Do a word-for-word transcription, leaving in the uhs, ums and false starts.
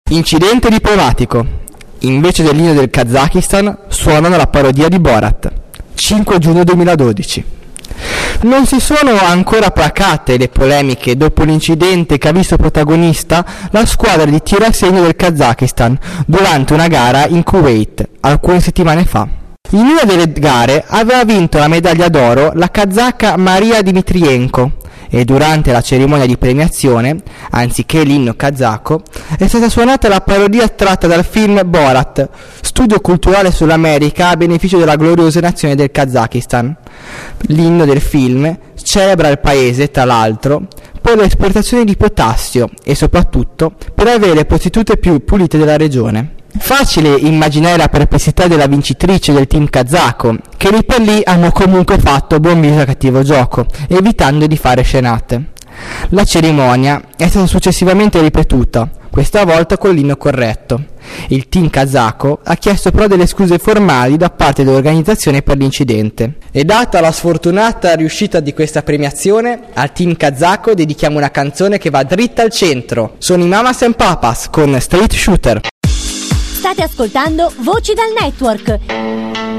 Incidente diplomatico. Invece dell'inno del Kazakistan suonano la parodia di Borat. cinque giugno duemiladodici. Non si sono ancora placate le polemiche dopo l'incidente che ha visto protagonista la squadra di tiro a segno del Kazakistan durante una gara in Kuwait alcune settimane fa. In una delle gare aveva vinto la medaglia d'oro la kazaka Maria Dmitrienko e durante la cerimonia di premiazione, anziché l'inno kazako, è stata suonata la parodia tratta dal film Borat, studio culturale sull'America a beneficio della gloriosa nazione del Kazakistan. L'inno del film celebra il paese, tra l'altro, per le esportazioni di potassio e soprattutto per avere le prostitute più pulite della regione. Facile immaginare la perplessità della vincitrice del team kazako, che lì per lì hanno comunque fatto buon viso a cattivo gioco, evitando di fare scenate. La cerimonia è stata successivamente ripetuta, questa volta con l'inno corretto. Il team kazako ha chiesto però delle scuse formali da parte dell'organizzazione per l'incidente. E data la sfortunata riuscita di questa premiazione, al team kazako dedichiamo una canzone che va dritta al centro. Sono i Mamas and Papas con Street Shooter. State ascoltando Voci dal Network,